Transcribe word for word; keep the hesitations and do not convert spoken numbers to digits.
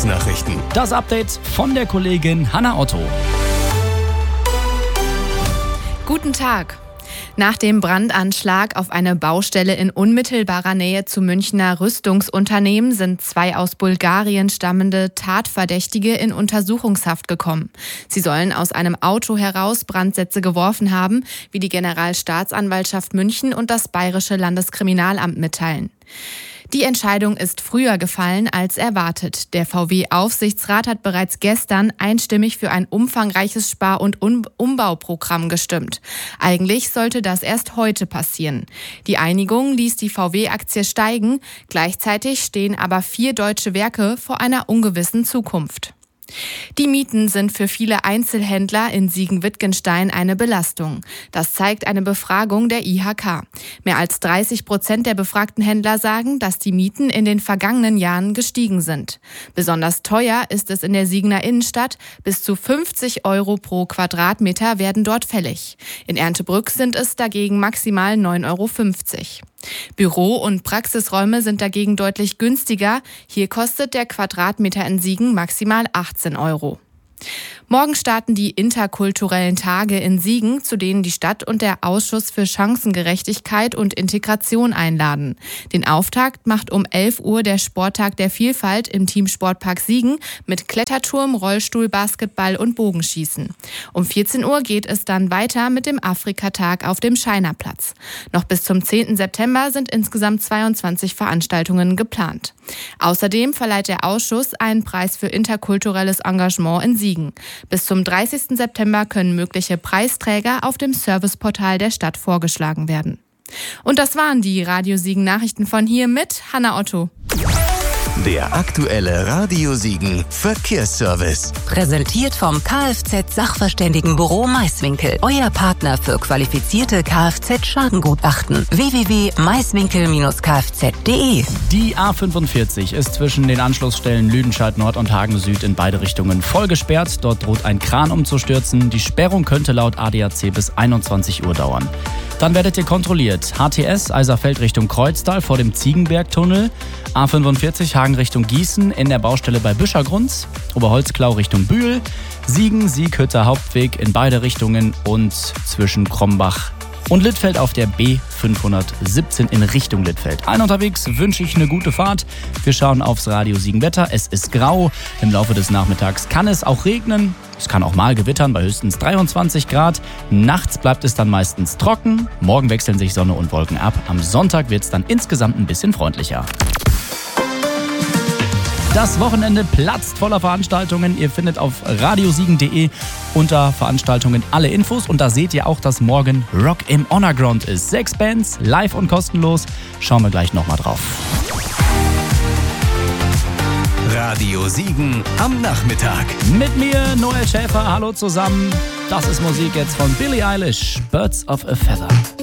Kurznachrichten. Das Update von der Kollegin Hannah Otto. Guten Tag. Nach dem Brandanschlag auf eine Baustelle in unmittelbarer Nähe zu Münchner Rüstungsunternehmen sind zwei aus Bulgarien stammende Tatverdächtige in Untersuchungshaft gekommen. Sie sollen aus einem Auto heraus Brandsätze geworfen haben, wie die Generalstaatsanwaltschaft München und das Bayerische Landeskriminalamt mitteilen. Die Entscheidung ist früher gefallen als erwartet. Der V W-Aufsichtsrat hat bereits gestern einstimmig für ein umfangreiches Spar- und um- Umbauprogramm gestimmt. Eigentlich sollte das erst heute passieren. Die Einigung ließ die V W-Aktie steigen. Gleichzeitig stehen aber vier deutsche Werke vor einer ungewissen Zukunft. Die Mieten sind für viele Einzelhändler in Siegen-Wittgenstein eine Belastung. Das zeigt eine Befragung der I H K. Mehr als dreißig Prozent der befragten Händler sagen, dass die Mieten in den vergangenen Jahren gestiegen sind. Besonders teuer ist es in der Siegener Innenstadt. Bis zu fünfzig Euro pro Quadratmeter werden dort fällig. In Erndtebrück sind es dagegen maximal neun Euro fünfzig. Büro- und Praxisräume sind dagegen deutlich günstiger. Hier kostet der Quadratmeter in Siegen maximal achtzehn Euro. Morgen starten die interkulturellen Tage in Siegen, zu denen die Stadt und der Ausschuss für Chancengerechtigkeit und Integration einladen. Den Auftakt macht um elf Uhr der Sporttag der Vielfalt im Teamsportpark Siegen mit Kletterturm, Rollstuhl, Basketball und Bogenschießen. Um vierzehn Uhr geht es dann weiter mit dem Afrikatag auf dem Scheinerplatz. Noch bis zum zehnten September sind insgesamt zweiundzwanzig Veranstaltungen geplant. Außerdem verleiht der Ausschuss einen Preis für interkulturelles Engagement in Siegen. Bis zum dreißigsten September können mögliche Preisträger auf dem Serviceportal der Stadt vorgeschlagen werden. Und das waren die Radio Siegen Nachrichten von hier mit Hannah Otto. Der aktuelle Radio Siegen Verkehrsservice. Präsentiert vom Kfz-Sachverständigenbüro Maiswinkel. Euer Partner für qualifizierte Kfz-Schadengutachten. w w w punkt maiswinkel Bindestrich kfz punkt de. Die A fünfundvierzig ist zwischen den Anschlussstellen Lüdenscheid Nord und Hagen Süd in beide Richtungen voll gesperrt. Dort droht ein Kran umzustürzen. Die Sperrung könnte laut A D A C bis einundzwanzig Uhr dauern. Dann werdet ihr kontrolliert. H T S Eiserfeld Richtung Kreuztal vor dem Ziegenbergtunnel. A fünfundvierzig Hagen Richtung Gießen in der Baustelle bei Büschergrund. Oberholzklau Richtung Bühl. Siegen, Sieghütter Hauptweg in beide Richtungen und zwischen Krombach und Littfeld auf der B fünfhundertsiebzehn in Richtung Littfeld. Allen unterwegs wünsche ich eine gute Fahrt. Wir schauen aufs Radio Siegen Wetter. Es ist grau. Im Laufe des Nachmittags kann es auch regnen. Es kann auch mal gewittern bei höchstens dreiundzwanzig Grad. Nachts bleibt es dann meistens trocken. Morgen wechseln sich Sonne und Wolken ab. Am Sonntag wird es dann insgesamt ein bisschen freundlicher. Das Wochenende platzt voller Veranstaltungen. Ihr findet auf radiosiegen punkt de unter Veranstaltungen alle Infos. Und da seht ihr auch, dass morgen Rock im Underground ist. Sechs Bands, live und kostenlos. Schauen wir gleich nochmal drauf. Radio Siegen am Nachmittag. Mit mir, Noel Schäfer. Hallo zusammen. Das ist Musik jetzt von Billie Eilish, Birds of a Feather.